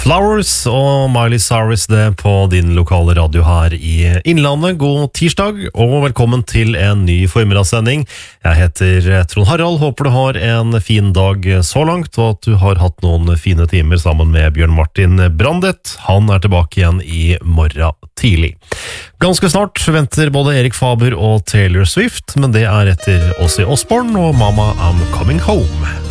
Flowers og Miley Cyrus det på din lokale radio her i Innlandet. God tirsdag og velkommen til en ny formidagssending. Jeg heter Trond Harald, håper du har en fin dag så langt, og at du har hatt noen fine timer sammen med Bjørn Martin Brandet. Han er tilbake igjen i morgen tidlig. Ganske snart venter både Erik Faber og Taylor Swift, men det er etter Ozzy Osbourne og Mama I'm Coming Home.